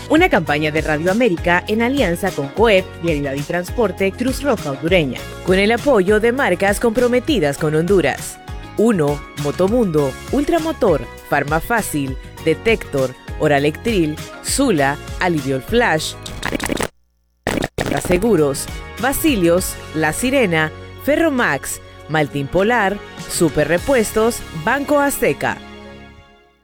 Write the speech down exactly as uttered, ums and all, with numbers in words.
Una campaña de Radio América en alianza con COEP, Vialidad y Transporte, Cruz Roja Hondureña, con el apoyo de marcas comprometidas con Honduras. uno. Motomundo, Ultramotor, Farmafácil, Detector, Oralectril, Zula, Aliviol Flash, Seguros, Basilios, La Sirena, Ferromax, Maltín Polar, Super Repuestos, Banco Azteca.